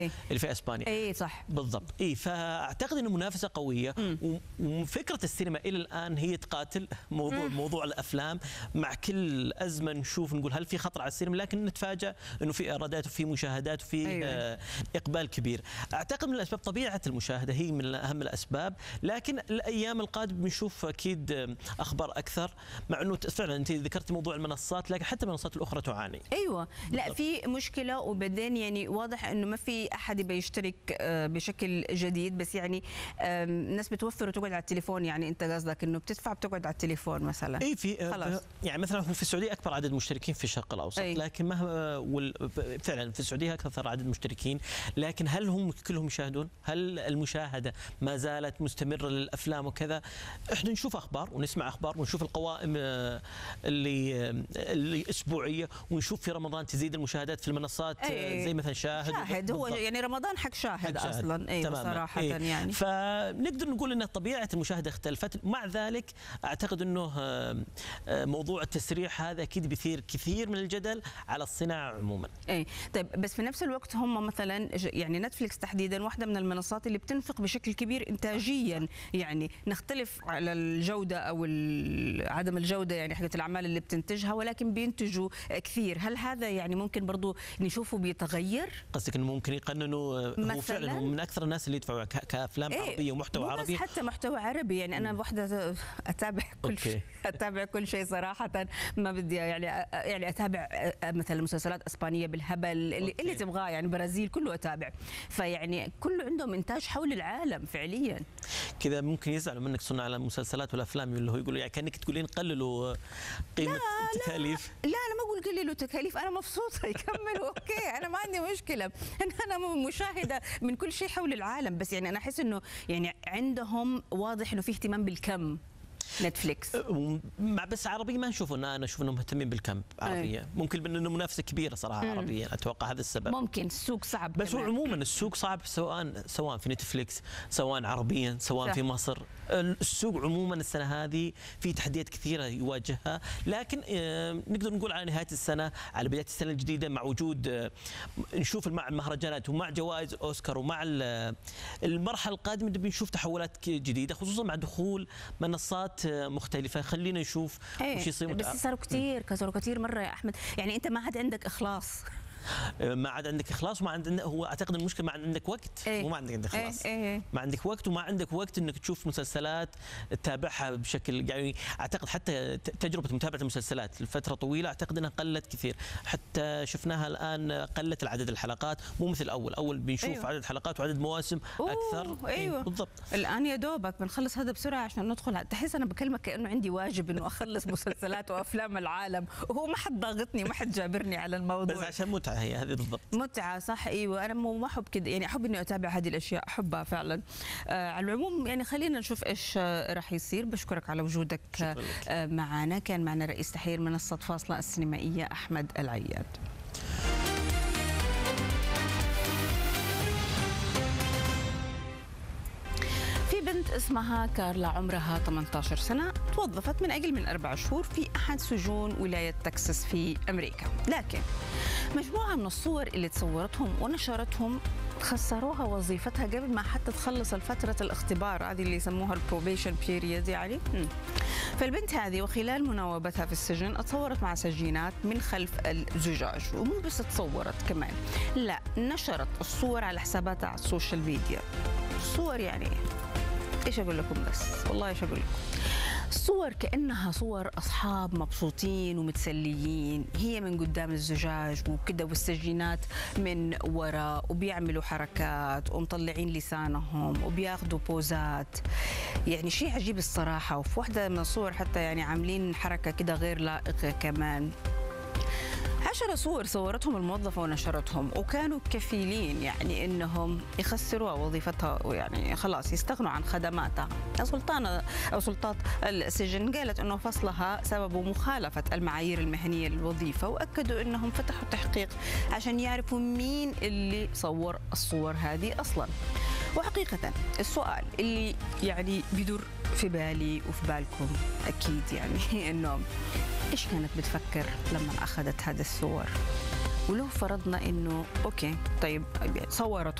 اللي في اسبانيا. اي صح بالضبط. اي فاعتقد انه منافسه قويه، وفكره السينما الى الان هي تقاتل موضوع الافلام. مع كل ازمه نشوف نقول هل في خطر على السينما، لكن نتفاجأ انه في ايرادات وفي مشاهدات وفي اقبال كبير. اعتقد من الاسباب طبيعه المشاهده هي من اهم الاسباب، لكن الايام القادمه بنشوف اكيد اخبار اكثر. مع انه فعلا انت ذكرت موضوع المنصات، لكن حتى المنصات الاخرى تعاني. ايوه لا في مشكله، وبعدين يعني واضح انه ما في احد يبي يشترك بشكل جديد، بس يعني الناس بتوفر وتقعد على التليفون. يعني انت قصدك انه بتدفع بتقعد على التليفون مثلا؟ اي في يعني مثلا في السعوديه اكبر عدد مشتركين في الشرق الاوسط، لكن مهما فعلا في السعوديه اكثر عدد مشتركين، لكن هل هم كلهم يشاهدون؟ هل المشاهده ما زالت مستمره للافلام وكذا؟ احنا نشوف اخبار ونسمع اخبار ونشوف القوائم اللي اسبوعيه، ونشوف في رمضان تزيد المشاهدات في المنصات زي مثلا شاهد هو يعني رمضان حق شاهد اصلا. ايوه صراحه يعني فنقدر نقول ان طبيعه المشاهده اختلفت. مع ذلك اعتقد انه موضوع التسريح هذا اكيد بيثير كثير من الجدل على الصناعه عموما. طيب بس في نفس الوقت هم مثلا يعني نتفليكس تحديدا واحده من المنصات اللي بتنفق بشكل كبير انتاجيا. يعني نختلف على الجوده او عدم الجوده يعني حقت الاعمال اللي بتنتجها، ولكن بينتجوا كثير. هل هذا يعني ممكن برضو نشوفه بيتغير؟ قصدك انه ممكن يقننوا؟ هو فعلا هو من اكثر الناس اللي يدفعوا كافلام عربيه ومحتوى عربي. بس حتى محتوى عربي. يعني انا واحده اتابع كل شيء، اتابع كل شيء صراحه. ما بدي يعني اتابع مثلا مسلسلات اسبانيه بالهبل اللي تبغاه، يعني برازيل كله اتابع. فيعني كله عندهم انتاج حول العالم فعليا. كذا ممكن يزعلوا منك صناع المسلسلات والافلام، اللي هو يقولوا يعني كانك تقولين قللوا قيمه التكاليف. لا انا ما اقول قللوا تكاليف، انا مبسوطه يكملوا اوكي، انا ما عندي مشكله. انا مشاهده من كل شيء حول العالم، بس يعني انا احس انه يعني عندهم واضح انه في اهتمام بالكم. نتفليكس بس عربية ما نشوف انا اشوف انهم مهتمين بالكم عربية. ممكن لانه منافسة كبيرة صراحة عربية، اتوقع هذا السبب. ممكن السوق صعب، بس هو عموما السوق صعب، سواء في نتفليكس، سواء عربيا، سواء في مصر. السوق عموما السنة هذه في تحديات كثيرة يواجهها، لكن نقدر نقول على نهاية السنة، على بداية السنة الجديدة، مع وجود نشوف مع المهرجانات ومع جوائز الاوسكار ومع المرحلة القادمة بنشوف تحولات جديدة، خصوصا مع دخول منصات مختلفة. خلينا نشوف وش يصير. بس صاروا كثير مرة يا أحمد. يعني أنت ما عاد عندك إخلاص، ما عاد عندك اخلاص، وما عندك، هو اعتقد المشكله ما عندك وقت، مو ما عندك اخلاص. ما عندك وقت، وما عندك وقت انك تشوف مسلسلات تتابعها بشكل يعني. اعتقد حتى تجربه متابعه المسلسلات لفتره طويله اعتقد انها قلت كثير، حتى شفناها الان قلت العدد الحلقات، مو مثل اول بنشوف عدد حلقات وعدد مواسم اكثر. بالضبط. الان يا دوبك بنخلص هذا بسرعه عشان ندخل. تحس انا بكلمك كانه عندي واجب انه اخلص مسلسلات وافلام العالم، وهو ما حد ضاغطني، ما حد جابرني على الموضوع، بس عشان متعه. هي هذه بالضبط متعه. صح. ايوه انا ما احب كده، يعني احب اني اتابع هذه الاشياء، احبها فعلا. على العموم يعني خلينا نشوف ايش راح يصير. بشكرك على وجودك معنا. كان معنا رئيس تحرير منصه فاصله السينمائيه احمد العياد. بنت اسمها كارلا عمرها 18 سنة توظفت من أقل من 4 شهور في أحد سجون ولاية تكساس في أمريكا، لكن مجموعة من الصور اللي تصورتهم ونشرتهم خسروها وظيفتها قبل ما حتى تخلص الفترة الاختبار هذه اللي يسموها البروبيشن بيريد يعني. فالبنت هذه وخلال مناوبتها في السجن اتصورت مع سجينات من خلف الزجاج، ومو بس تصورت كمان، لا نشرت الصور على حساباتها على السوشيال ميديا. صور يعني ايش اقول لكم، بس والله ايش اقول لكم، صور كأنها صور أصحاب مبسوطين ومتسليين، هي من قدام الزجاج وكده والسجينات من وراء وبيعملوا حركات ومطلعين لسانهم وبياخذوا بوزات. يعني شيء عجيب الصراحة. وفي واحدة من الصور حتى يعني عاملين حركة كده غير لائقة كمان. 10 صور صورتهم الموظفة ونشرتهم، وكانوا كفيلين يعني انهم يخسروها وظيفتها، ويعني خلاص يستغنوا عن خدماتها. سلطات السجن قالت انه فصلها سببه مخالفة المعايير المهنية للوظيفة، واكدوا انهم فتحوا تحقيق عشان يعرفوا مين اللي صور الصور هذه اصلا. وحقيقة السؤال اللي يعني بيدور في بالي وفي بالكم اكيد يعني انه ايش كانت بتفكر لما اخذت هذه الصور؟ ولو فرضنا انه اوكي طيب صورته